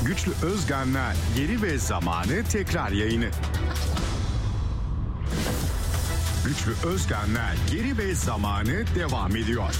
Güçlü Özgan'la Yeri ve Zamanı tekrar yayını. Güçlü Özgan'la Yeri ve Zamanı devam ediyor.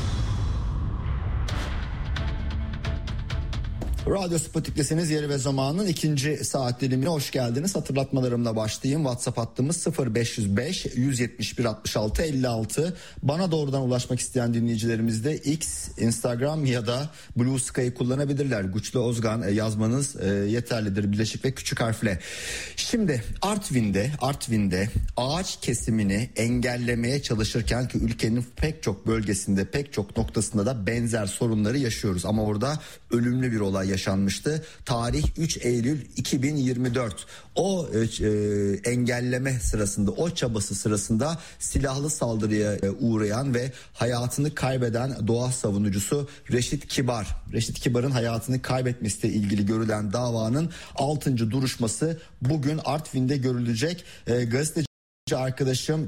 Radyo Sputnik'tesiniz. Yeri ve Zaman'ın ikinci saat dilimine hoş geldiniz. Hatırlatmalarımla başlayayım. WhatsApp hattımız 0505 171 66 56. Bana doğrudan ulaşmak isteyen dinleyicilerimiz de X, Instagram ya da Blue Sky'ı kullanabilirler. Güçlü Özgan yazmanız yeterlidir, birleşik ve küçük harfle. Şimdi Artvin'de ağaç kesimini engellemeye çalışırken ki ülkenin pek çok bölgesinde, pek çok noktasında da benzer sorunları yaşıyoruz. Ama orada ölümlü bir olay yaşanmıştı. Tarih 3 Eylül 2024. O engelleme sırasında, o çabası sırasında silahlı saldırıya uğrayan ve hayatını kaybeden doğa savunucusu Reşit Kibar. Reşit Kibar'ın hayatını kaybetmesiyle ilgili görülen davanın 6. duruşması bugün Artvin'de görülecek. Gazeteci arkadaşım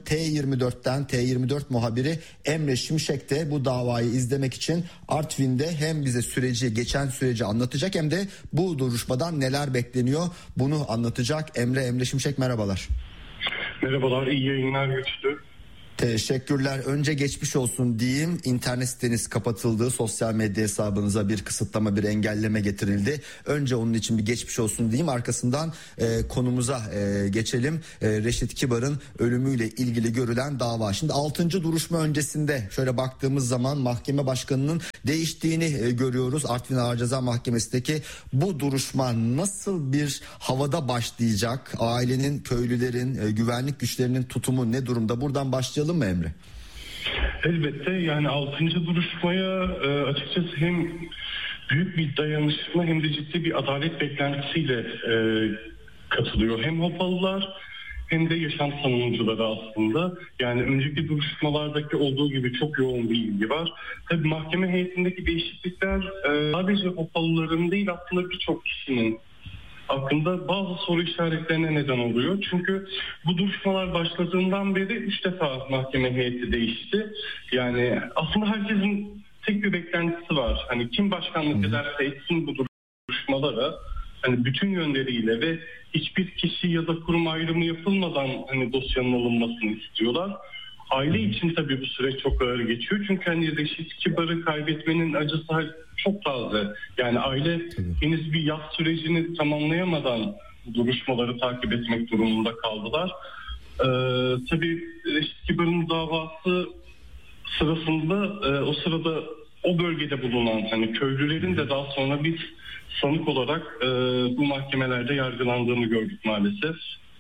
T24 muhabiri Emre Şimşek de bu davayı izlemek için Artvin'de hem bize geçen süreci anlatacak hem de bu duruşmadan neler bekleniyor bunu anlatacak. Emre Şimşek, merhabalar. Merhabalar, iyi yayınlar Güçlü. Teşekkürler. Önce geçmiş olsun diyeyim. İnternet siteniz kapatıldı. Sosyal medya hesabınıza bir kısıtlama, bir engelleme getirildi. Önce onun için bir geçmiş olsun diyeyim. Arkasından konumuza geçelim. Reşit Kibar'ın ölümüyle ilgili görülen dava. Şimdi 6. duruşma öncesinde şöyle baktığımız zaman mahkeme başkanının değiştiğini görüyoruz. Artvin Ağır Ceza Mahkemesi'ndeki bu duruşma nasıl bir havada başlayacak? Ailenin, köylülerin, güvenlik güçlerinin tutumu ne durumda? Buradan başlayalım mı Emre? Elbette, yani 6. duruşmaya açıkçası hem büyük bir dayanışma hem de ciddi bir adalet beklentisiyle katılıyor. Hem Hopalılar hem de yaşam savunucuları aslında. Yani önceki duruşmalardaki olduğu gibi çok yoğun bir ilgi var. Tabii mahkeme heyetindeki değişiklikler sadece Hopalıların değil aslında birçok kişinin hakkında bazı soru işaretlerine neden oluyor. Çünkü bu duruşmalar başladığından beri 3 defa mahkeme heyeti değişti. Yani aslında herkesin tek bir beklentisi var. Hani kim başkanlık ederse etsin bu duruşmalara, hani bütün yönleriyle ve hiçbir kişi ya da kurum ayrımı yapılmadan hani dosyanın alınmasını istiyorlar. Aile için tabii bu süreç çok ağır geçiyor. Çünkü hani Reşit Kibar'ı kaybetmenin acısı çok taze. Yani aile henüz bir yas sürecini tamamlayamadan duruşmaları takip etmek durumunda kaldılar. Tabii Reşit Kibar'ın davası sırasında o sırada o bölgede bulunan hani köylülerin de daha sonra bir sanık olarak bu mahkemelerde yargılandığını gördük maalesef.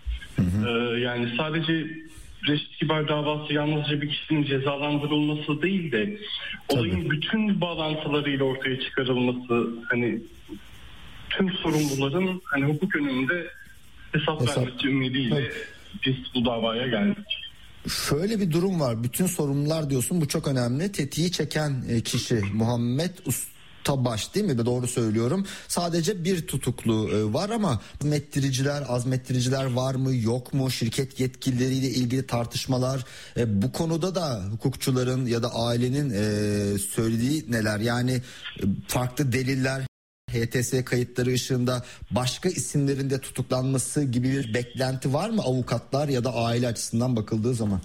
Yani sadece Reşit Kibar davası yalnızca bir kişinin cezalandırılması değil de olayın bütün bağlantılarıyla ortaya çıkarılması, hani tüm sorumluların hani hukuk önünde hesap vermesi ümidiyle biz bu davaya geldik. Şöyle bir durum var. Bütün sorumlular diyorsun, bu çok önemli. Tetiği çeken kişi Muhammed Ustabaş değil mi? Doğru söylüyorum. Sadece bir tutuklu var ama azmettiriciler var mı yok mu? Şirket yetkilileriyle ilgili tartışmalar. Bu konuda da hukukçuların ya da ailenin söylediği neler? Yani farklı deliller, HTS kayıtları ışığında başka isimlerin de tutuklanması gibi bir beklenti var mı avukatlar ya da aile açısından bakıldığı zaman?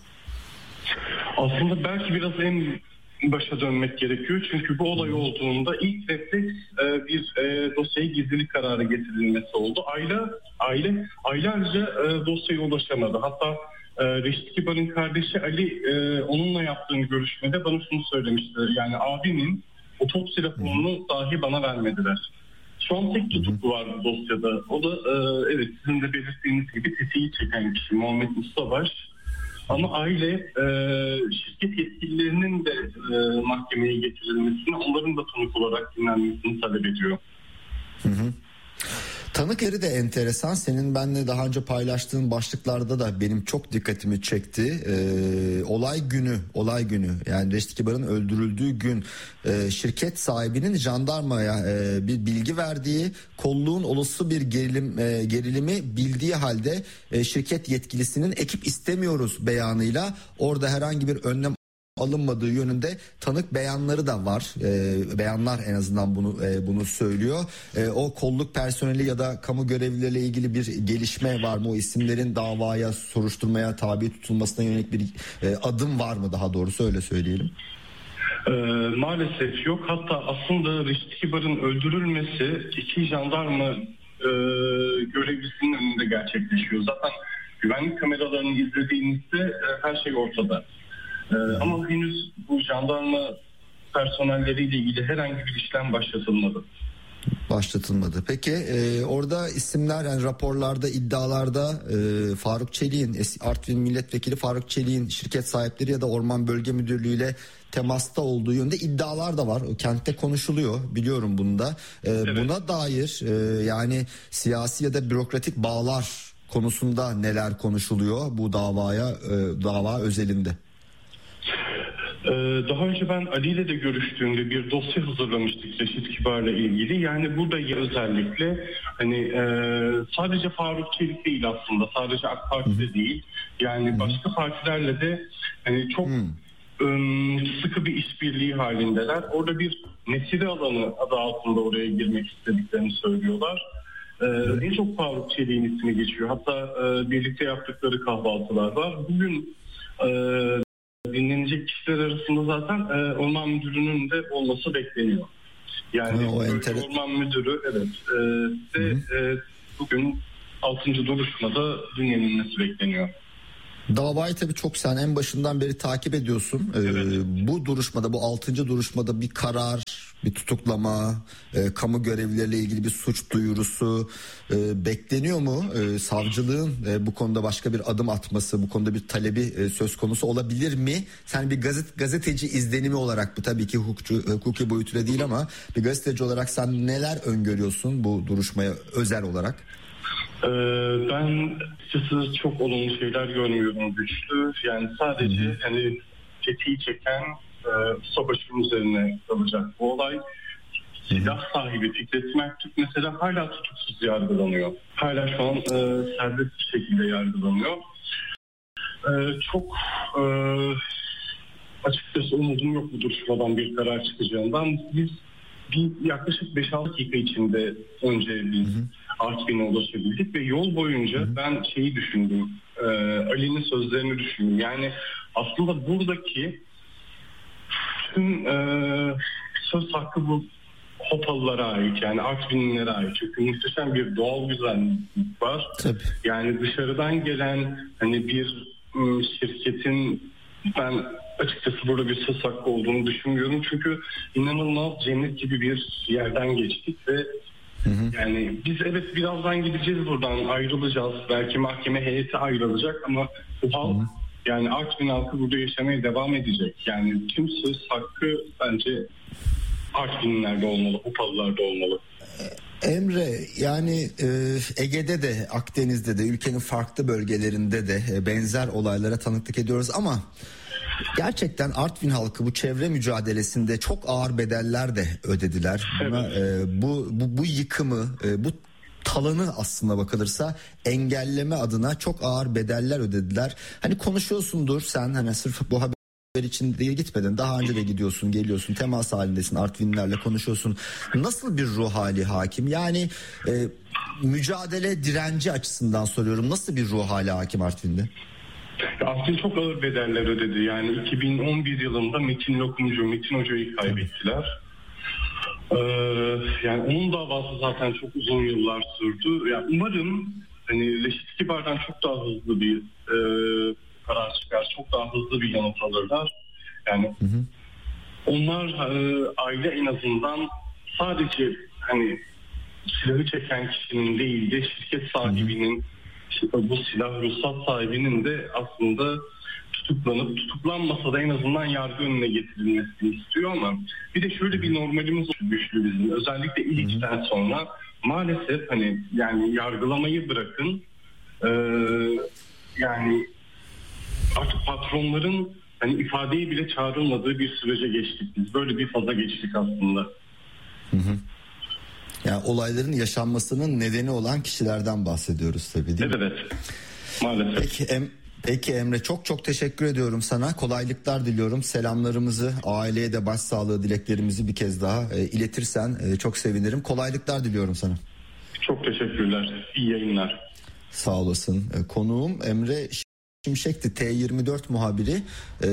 Aslında belki biraz en başa dönmek gerekiyor. Çünkü bu olay olduğunda ilk refleks bir dosyaya gizlilik kararı getirilmesi oldu. Aile aylarca dosyaya ulaşamadı. Hatta Reşit Kibar'ın kardeşi Ali onunla yaptığım görüşmede bana şunu söylemişti. Yani abimin otopsi raporunu dahi bana vermediler. Şu an tek tutuklu var bu dosyada. O da evet sizin de belirttiğiniz gibi tetiği çeken kişi Muhammed Ustabaş. Ama aile şirket yetkililerinin de mahkemeye getirilmesini, onların da tanık olarak dinlenmesini talep ediyor. Tanık yeri de enteresan. Senin benimle daha önce paylaştığın başlıklarda da benim çok dikkatimi çekti. Olay günü yani Reşit Kibar'ın öldürüldüğü gün şirket sahibinin jandarmaya bir bilgi verdiği, kolluğun olası bir gerilimi bildiği halde şirket yetkilisinin ekip istemiyoruz beyanıyla orada herhangi bir önlem alınmadığı yönünde tanık beyanları da var. Beyanlar en azından bunu söylüyor. O kolluk personeli ya da kamu görevlileriyle ilgili bir gelişme var mı? O isimlerin davaya, soruşturmaya tabi tutulmasına yönelik bir adım var mı, daha doğrusu öyle söyleyelim? Maalesef yok. Hatta aslında Reşit Kibar'ın öldürülmesi 2 jandarma görevlisinin önünde gerçekleşiyor. Zaten güvenlik kameralarını izlediğinizde her şey ortada. Ama henüz bu jandarma personelleriyle ilgili herhangi bir işlem başlatılmadı. Peki orada isimler, yani raporlarda, iddialarda Faruk Çelik'in, Artvin Milletvekili Faruk Çelik'in şirket sahipleri ya da Orman Bölge Müdürlüğü ile temasta olduğu yönde iddialar da var. Kentte konuşuluyor, biliyorum bunu da. Evet. Buna dair yani siyasi ya da bürokratik bağlar konusunda neler konuşuluyor bu dava özelinde? Daha önce ben Ali ile de görüştüğümde bir dosya hazırlamıştık Reşit Kibar'la ilgili. Yani burada özellikle hani sadece Faruk Çelik değil aslında, sadece AK Parti'de değil. Yani başka partilerle de hani çok sıkı bir işbirliği halindeler. Orada bir mesire alanı adı altında oraya girmek istediklerini söylüyorlar. En çok Faruk Çelik'in ismi geçiyor. Hatta birlikte yaptıkları kahvaltılar var. Bugün dinlenecek kişiler arasında zaten Orman Müdürü'nün de olması bekleniyor. Yani Orman Müdürü bugün 6. duruşmada dinlenilmesi bekleniyor. Davayı tabii çok sen en başından beri takip ediyorsun. Evet. Bu duruşmada, bu 6. duruşmada bir karar, bir tutuklama, kamu görevlileriyle ilgili bir suç duyurusu bekleniyor mu? Savcılığın bu konuda başka bir adım atması, bu konuda bir talebi söz konusu olabilir mi? Sen bir gazeteci izlenimi olarak, bu tabii ki hukuki boyutuyla değil ama bir gazeteci olarak sen neler öngörüyorsun bu duruşmaya özel olarak? Ben açıkçası çok olumlu şeyler görmüyorum, güçlü. Yani sadece hani tetiği çeken Subaşı'nın üzerine kalacak bu olay. Silah sahibi Fikret Mertürk mesela hala tutuksuz yargılanıyor. Hala şu an serbest bir şekilde yargılanıyor. Çok açıkçası umudum yok bu duruşmadan bir karar çıkacağından. Biz yaklaşık 5-6 dakika içinde önce biz Artvin'e ulaşabildik ve yol boyunca ben şeyi düşündüm, Ali'nin sözlerini düşündüm. Yani aslında buradaki tüm söz hakkı bu Hopalılara ait, yani Artvinlilere ait. Çünkü muhteşem bir doğal güzellik var. Tabii. Yani dışarıdan gelen hani bir şirketin, ben açıkçası burada bir söz hakkı olduğunu düşünmüyorum. Çünkü inanılmaz cennet gibi bir yerden geçtik ve yani biz evet birazdan gideceğiz, buradan ayrılacağız. Belki mahkeme heyeti ayrılacak ama bu halk, yani Artvin halkı burada yaşamaya devam edecek. Yani tüm söz hakkı bence Artvinlilerde olmalı, Hopalılarda olmalı. Emre, yani Ege'de de, Akdeniz'de de, ülkenin farklı bölgelerinde de benzer olaylara tanıklık ediyoruz ama gerçekten Artvin halkı bu çevre mücadelesinde çok ağır bedeller de ödediler. Buna, bu yıkımı, bu talanı aslında bakılırsa engelleme adına çok ağır bedeller ödediler. Hani konuşuyorsundur sen, hani sırf bu haber için diye gitmedin. Daha önce de gidiyorsun, geliyorsun, temas halindesin, Artvinlilerle konuşuyorsun. Nasıl bir ruh hali hakim? Yani mücadele, direnci açısından soruyorum. Nasıl bir ruh hali hakim Artvin'de? Artvin çok ağır bedeller ödedi. Yani 2011 yılında Metin Hoca'yı kaybettiler. Yani onun davası zaten çok uzun yıllar sürdü. Yani umarım hani Reşit Kibar'dan çok daha hızlı bir karar çıkar, çok daha hızlı bir yanıt alırlar. Yani onlar aile en azından sadece hani silahı çeken kişinin değil de şirket sahibinin, bu silah ruhsat sahibinin de aslında tutuklanmasa da en azından yargı önüne getirilmesini istiyor ama bir de şöyle bir normalimiz güçlü bizim. Özellikle İliç'ten sonra maalesef hani yani yargılamayı bırakın, yani artık patronların hani ifadeye bile çağrılmadığı bir sürece geçtik biz. Böyle bir faza geçtik aslında. Yani olayların yaşanmasının nedeni olan kişilerden bahsediyoruz tabii, değil mi? Evet. Maalesef. Peki Peki Emre, çok çok teşekkür ediyorum sana. Kolaylıklar diliyorum. Selamlarımızı, aileye de başsağlığı dileklerimizi bir kez daha iletirsen çok sevinirim. Kolaylıklar diliyorum sana. Çok teşekkürler. İyi yayınlar. Sağ olasın. Konuğum Emre Şimşek'ti, T24 muhabiri.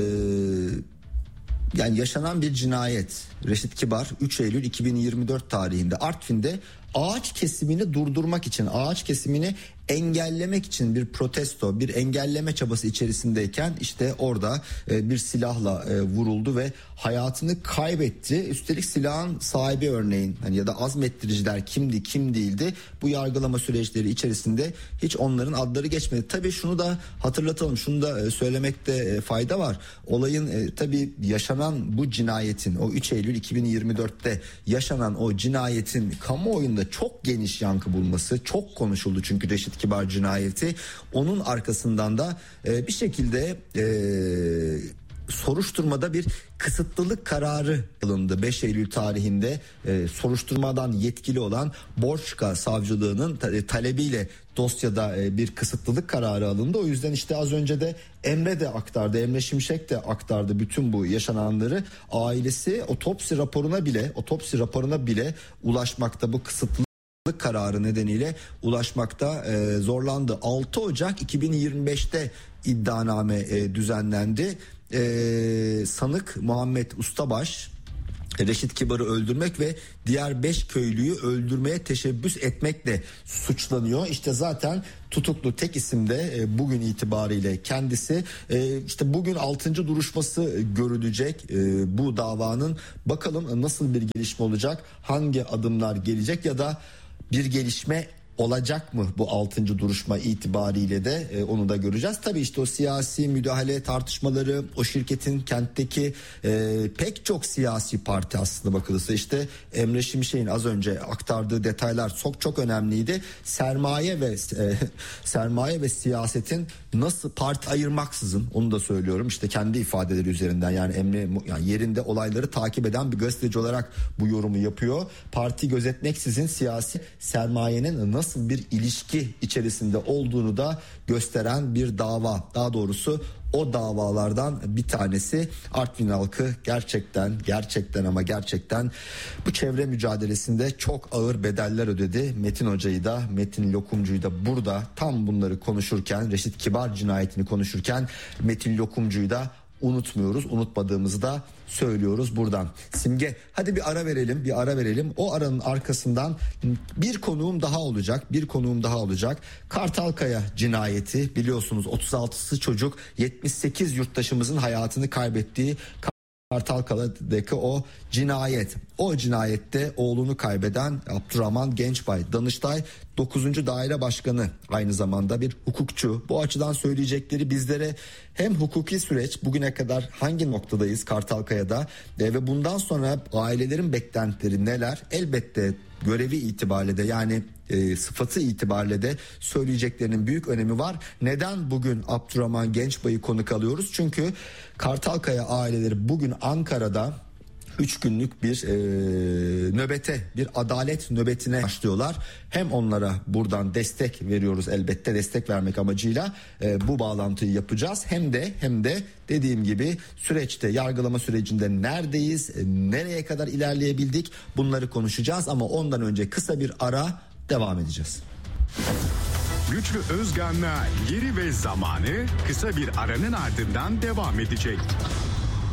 Yani yaşanan bir cinayet. Reşit Kibar 3 Eylül 2024 tarihinde Artvin'de ağaç kesimini durdurmak için, ağaç kesimini engellemek için bir protesto, bir engelleme çabası içerisindeyken işte orada bir silahla vuruldu ve hayatını kaybetti. Üstelik silahın sahibi örneğin hani ya da azmettiriciler kimdi, kim değildi, bu yargılama süreçleri içerisinde hiç onların adları geçmedi. Tabii şunu da hatırlatalım, şunu da söylemekte fayda var. Olayın tabii yaşanan bu cinayetin, o 3 Eylül 2024'te yaşanan o cinayetin kamuoyunda çok geniş yankı bulması, çok konuşuldu çünkü Reşit Kibar cinayeti. Onun arkasından da bir şekilde soruşturmada bir kısıtlılık kararı alındı. 5 Eylül tarihinde soruşturmadan yetkili olan Borçka Savcılığı'nın talebiyle dosyada bir kısıtlılık kararı alındı. O yüzden işte az önce de Emre de aktardı, Emre Şimşek de aktardı bütün bu yaşananları. Ailesi otopsi raporuna bile ulaşmakta, bu kısıtlılık kararı nedeniyle ulaşmakta zorlandı. 6 Ocak 2025'te iddianame düzenlendi. Sanık Muhammed Ustabaş Reşit Kibar'ı öldürmek ve diğer 5 köylüyü öldürmeye teşebbüs etmekle suçlanıyor. İşte zaten tutuklu tek isim de bugün itibariyle kendisi. İşte bugün 6. duruşması görülecek bu davanın. Bakalım nasıl bir gelişme olacak, hangi adımlar gelecek ya da bir gelişme olacak mı bu 6. duruşma itibariyle de onu da göreceğiz. Tabii işte o siyasi müdahale tartışmaları, o şirketin kentteki pek çok siyasi parti aslında bakılırsa işte Emre Şimşek'in az önce aktardığı detaylar çok önemliydi. Sermaye ve siyasetin nasıl parti ayırmaksızın, onu da söylüyorum işte kendi ifadeleri üzerinden, yani Emre yani yerinde olayları takip eden bir gazeteci olarak bu yorumu yapıyor. Parti gözetmeksizin siyasi sermayenin nasıl bir ilişki içerisinde olduğunu da gösteren bir dava. Daha doğrusu o davalardan bir tanesi. Artvin halkı gerçekten ama gerçekten bu çevre mücadelesinde çok ağır bedeller ödedi. Metin Lokumcu'yu da burada tam bunları konuşurken, Reşit Kibar cinayetini konuşurken Metin Lokumcu'yu da unutmuyoruz. Unutmadığımızı da söylüyoruz buradan. Simge, hadi bir ara verelim. O aranın arkasından bir konuğum daha olacak. Kartalkaya cinayeti, biliyorsunuz 36'sı çocuk, 78 yurttaşımızın hayatını kaybettiği Kartalkaya'daki o cinayet. O cinayette oğlunu kaybeden Abdurrahman Gençbay, Danıştay 9. Daire Başkanı, aynı zamanda bir hukukçu. Bu açıdan söyleyecekleri bizlere hem hukuki süreç, bugüne kadar hangi noktadayız Kartalkaya'da ve bundan sonra ailelerin beklentileri neler? Elbette görevi itibariyle de, yani sıfatı itibariyle de söyleyeceklerinin büyük önemi var. Neden bugün Abdurrahman Gençbay'ı konuk alıyoruz? Çünkü Kartalkaya aileleri bugün Ankara'da 3 günlük bir nöbete, bir adalet nöbetine başlıyorlar. Hem onlara buradan destek veriyoruz, elbette destek vermek amacıyla bu bağlantıyı yapacağız. Hem de dediğim gibi süreçte, yargılama sürecinde neredeyiz, nereye kadar ilerleyebildik, bunları konuşacağız. Ama ondan önce kısa bir ara, devam edeceğiz. Güçlü Özgan'la Yeri ve Zamanı kısa bir aranın ardından devam edecek.